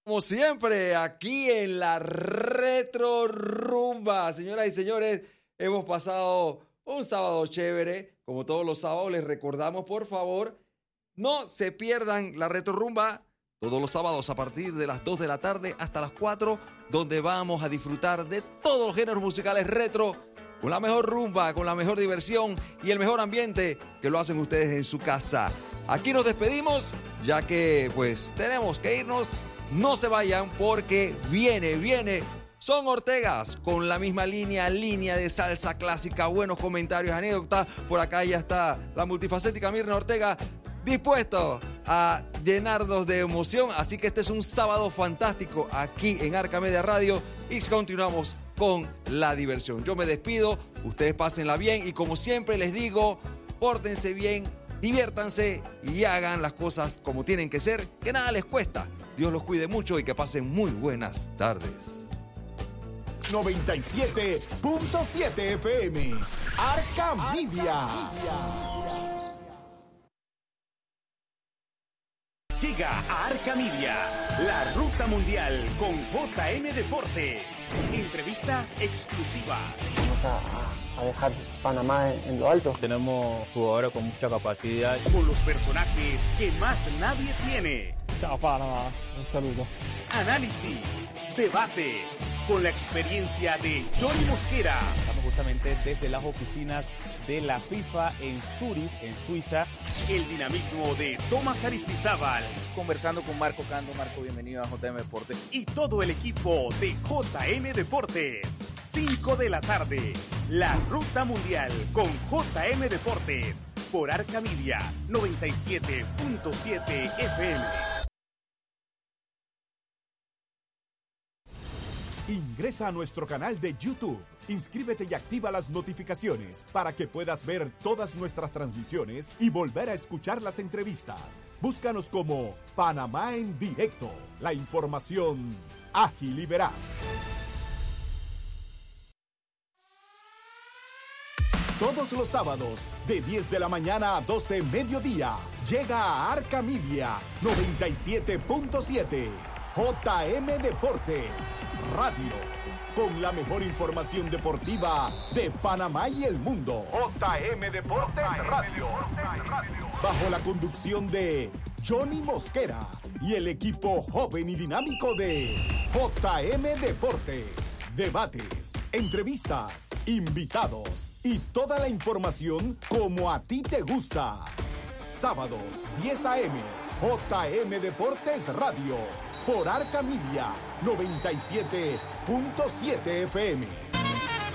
Como siempre, aquí en la Retro Rumba. Señoras y señores, hemos pasado un sábado chévere. Como todos los sábados, les recordamos, por favor, no se pierdan la Retro Rumba todos los sábados a partir de las 2 de la tarde hasta las 4, donde vamos a disfrutar de todos los géneros musicales retro, con la mejor rumba, con la mejor diversión y el mejor ambiente que lo hacen ustedes en su casa. Aquí nos despedimos, ya que pues tenemos que irnos. No se vayan porque viene Son Ortegas con la misma línea de salsa clásica, buenos comentarios, anécdotas. Por acá ya está la multifacética Mirna Ortega, dispuesto a llenarnos de emoción. Así que este es un sábado fantástico aquí en Arca Media Radio y continuamos con la diversión. Yo me despido, ustedes pásenla bien y como siempre les digo, pórtense bien, diviértanse y hagan las cosas como tienen que ser, que nada les cuesta. Dios los cuide mucho y que pasen muy buenas tardes. 97.7 FM, Arca Media. Llega a Arca Media, la ruta mundial con JM Deportes. Entrevistas exclusivas. Vamos a dejar Panamá en lo alto. Tenemos jugadores con mucha capacidad. Con los personajes que más nadie tiene. Chao Panamá, un saludo. Análisis, debates, con la experiencia de Johnny Mosquera. Estamos justamente desde las oficinas de la FIFA en Zurich, en Suiza. El dinamismo de Tomás Aristizábal. Conversando con Marco Cando. Marco, bienvenido a JM Deportes. Y todo el equipo de JM Deportes. 5 de la tarde, la ruta mundial con JM Deportes. Por Arca Media, 97.7 FM. Ingresa a nuestro canal de YouTube, inscríbete y activa las notificaciones para que puedas ver todas nuestras transmisiones y volver a escuchar las entrevistas. Búscanos como Panamá en Directo, la información ágil y veraz. Todos los sábados, de 10 de la mañana a 12 mediodía, llega a Arca Media 97.7. JM Deportes Radio, con la mejor información deportiva de Panamá y el mundo. JM Deportes Radio. Bajo la conducción de Johnny Mosquera y el equipo joven y dinámico de JM Deportes. Debates, entrevistas, invitados y toda la información como a ti te gusta. Sábados, 10 a.m., JM Deportes Radio. Por Arca Media, 97.7 FM.